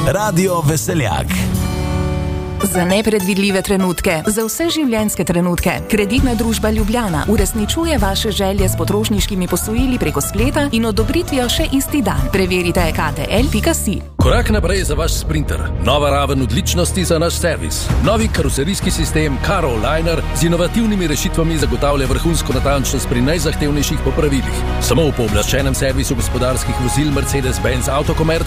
Radio Veseljak. Za nepredvidljive trenutke, za vse življenjske trenutke. Kreditna družba Ljubljana uresničuje vaše želje s potrošniškimi posojili preko spleta in odobritvijo še isti dan. Preverite ktl.si. Korak naprej za vaš Sprinter. Nova raven odličnosti za naš servis. Novi karoserijski sistem Caroliner z inovativnimi rešitvami zagotavlja vrhunsko natančnost pri najzahtevnejših popravilih. Samo v pooblaščenem servisu gospodarskih vozil Mercedes-Benz Autocommerc